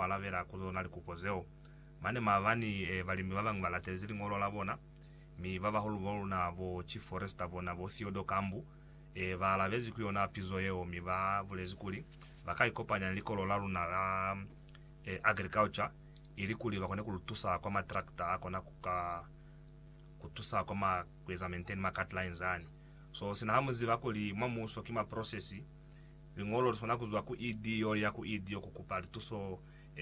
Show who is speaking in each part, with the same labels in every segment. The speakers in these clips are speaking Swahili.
Speaker 1: alavera kuzona likupozeo mane mavani valimi vavangu valatezili ngolo lavona mi vava holu na vo chief forester bona vo Theodore Kambu valavezi kuyona pizo yeo mi va vulezi kuli vakaikopanya likolo laluna la agriculture ili kuli vakone kulutusa kwa matrakta akona kutusa kwa kweza maintain cut lines ani so sinahamuzi vakuli mwamuso kima processi lingolo sona kuzwa ku ED yo ya ku ED yo kukupa tuso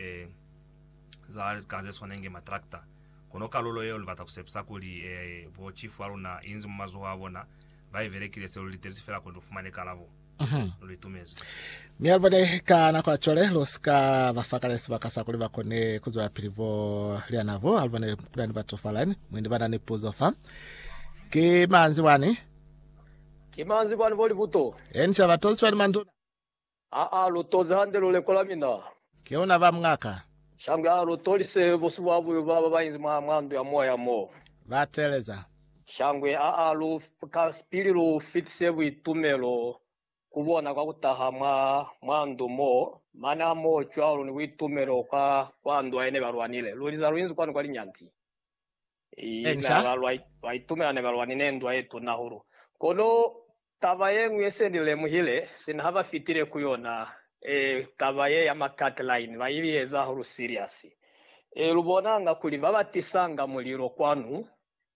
Speaker 1: za kaze sonenge matrakta kono kalolo yo lvata kusepsa kuli vo chief aluna inzi mumazo wabona vaiverekile selulitezi fela ko ndufumane kalavo lulitumezi
Speaker 2: mialvane kana kwa chole loska vafakalesi vakasa kuli vakone kuzwa pilivo lianavo alvane kulani batofalani mwindi bana ni puzofa kimanzi wani
Speaker 3: voli buto
Speaker 2: encha vatozi twani manduna
Speaker 3: lutozi hande lulekola mina
Speaker 2: kiona va mngaka
Speaker 3: shanga lutolise bosu wabu baba bayinzi mwandu ya moya mo
Speaker 2: vateleza
Speaker 3: shangwe lu kaspili lu fitsevu itumelo kubona kwa kutaha mwandu mo mana mo chwalo ni witumelo kwa ndu aene barwanile luliza ruinzi kwani kwali nyanti
Speaker 2: Ensha
Speaker 3: waitumela ne barwanine ndu aetu nahuru kono tavaye nguyesendile muhile sinahava fitire kuyona tavaye ya cut line vaiviyeza huru serious lubonanga kuli vabatisanga muliro kwanu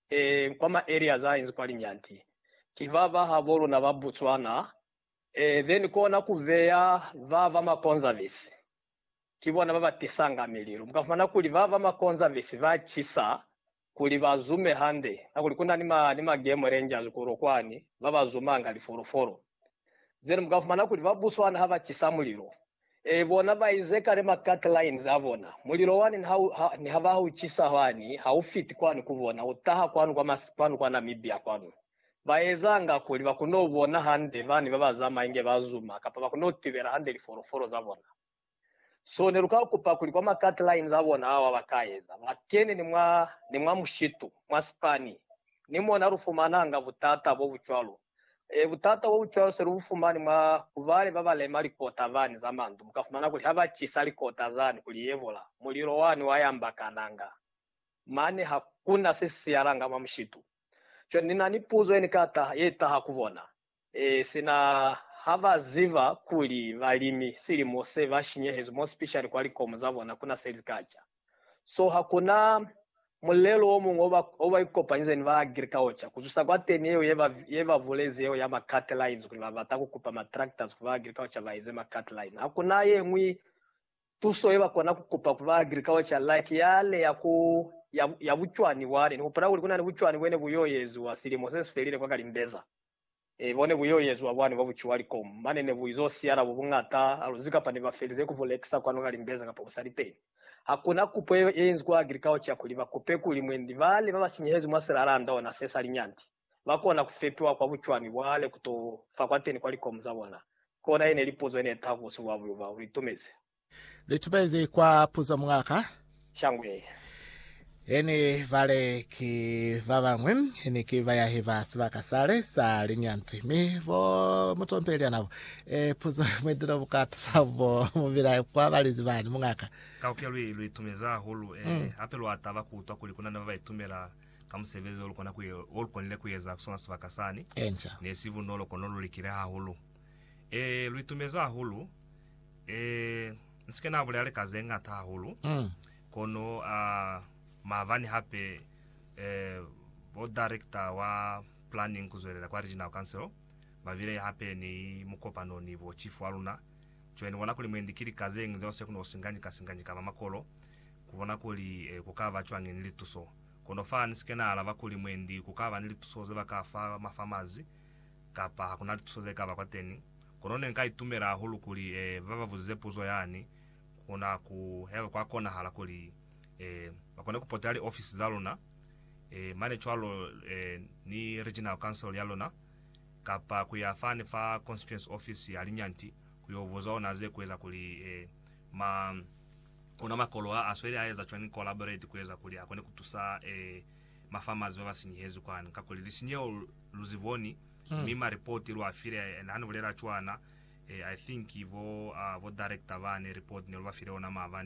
Speaker 3: kwa area zainzi kwali nyanti kivava havolo na vabutswana then kona kuveya vava makonservisi kivona vabatisanga miliro mukafana kuli vava makonservisi vachisa kuli vazume hande akuli kuna nima game rangers kurokwani vavazumanga liforoforo zeni mukafumana kuli vabuswana havachisa muliro bona vaizekale cut lines avona muliro wani ni hava hauchisa wani haufiti kwani kuvona utaha kwanu kwa Namibia kwanu vaezanga kuli vakunovona hande vani vavazama inge vazuma kapa vakunotivera hande liforoforo zavona so neruka kupa kuli kwa cut lines avona awa vakaeza vakene ni mwa mushitu mwa spani nimona rufumananga vutata vo vuchwalo vutata vo vuchwalo seru vufumani mwa kuvale vavalema likota vani zamandu mukafumana kuli havachisa likota zani kuli evola muliro wani wayambakananga mane hakuna sisi yaranga mwa mushitu cho ninanipuzo enikata yetaha kuvona sina hava ziva kuli valimi sili mose vashinyehezo mo special kwali komuzavona kuna sales culture so hakuna mulelo omu oba ikopanyize ni va agriculture kuzusa kwateni yeva vulezi yeo ya cut lines kuli vavata kukupa matractors kuva agriculture vaize cut line hakuna yemwi tuso yeva kona kukupa kuva agriculture like yale ya vuchwani wale ni kupara kuli kuna ni vuchwani wene buyoyezu wasili mose sferile kwa kalimbeza bone buyoyezu wabwani bavuchwali kom mane ne buizo siara bubungata aluzika pani bafelize kuvolexa kwano kalimbeza kapo kusalite hakuna kupo yenzi kwa agriculture kuliva kupe kuli mwendi vale babasinyehezu mwasiraranda ona sesa linyanti bakona kufepiwa kwa buchwani wale kutofa kwateni kwali komzabona kona ene lipozo ene tavusu wabu ba litumeze
Speaker 2: kwa puza mwaka
Speaker 3: shangwe
Speaker 2: eni vale ki vavamwe eni ki vaya hiva sivaka sale sa linyanti mi vo mutompelia navo puzo mwediro bukatu savo muvira kwa valizi vani mungaka
Speaker 1: kaukia luitumeza hulu apelo atava kutwa kulikuna na vaitumela kamusevezi olukonile kuyeza kusona sivaka sani
Speaker 2: ensha
Speaker 1: nesivu nolo konolo likire hulu luitumeza hulu nsikena vule ale kazenga ta hulu kono mavani hape bo director wa planning kuzolela kwa regional council bavile hape ni mukopano ni vo chief waluna chweni wana kuli mwendikiri kazengi ndio sekuno singanyi kama makolo kubona kuli kukava chwange nilituso kono fani skena ala bakuli mwendi kukava nilituso ze bakafa mafamazi kapa hakuna tuso ze kava kwateni kono nenkai tumera hulu kuli baba vuze puzo yani kuna kuheva kwa kona hala kuli bakone kupotali office zalona mane chwalo ni regional council yalona kapa kuyafani fa constituency office ya Linyanti kuyovoza onaze kuweza kuli kuna makolo asweli aweza chwani collaborate kuweza kuli akone kutusa mafarmers babasinyehezu kwani kakuli lisinye luzivoni mima report ilo afire na hanu vulera chwana I think vo director vane report ni lwafire ona mavani